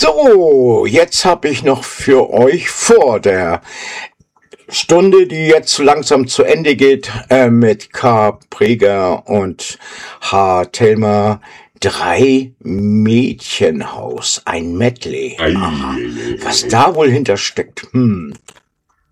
So, jetzt habe ich noch für euch vor der Stunde, die jetzt langsam zu Ende geht, mit K. Preger und H. Thelma, 3 Mädchenhaus, ein Medley. Ei, Aha, ei, ei, was ei. da wohl hintersteckt.